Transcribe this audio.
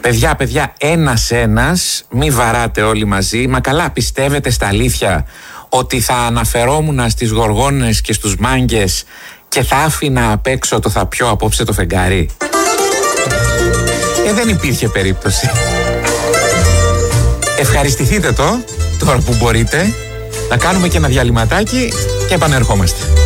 Παιδιά, ένας, μη βαράτε όλοι μαζί. Μα καλά, πιστεύετε στα αλήθεια ότι θα αναφερόμουν στις γοργόνες και στους μάγκες και θα άφηνα απ' έξω το θα πιω απόψε το φεγγάρι? Δεν υπήρχε περίπτωση. Ευχαριστηθείτε το τώρα που μπορείτε. Να κάνουμε και ένα διαλυματάκι και επανερχόμαστε.